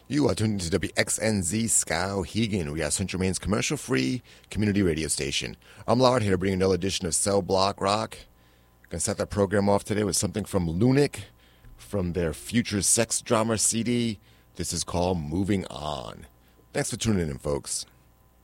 You are tuned to WXNZ Skowhegan. We are Central Maine's commercial-free community radio station. I'm Lard here to bring another edition of Cell Block Rock. Gonna start that program off today with something from Lunatic from their Future Sex Drama CD. This is called Moving On. Thanks for tuning in, folks.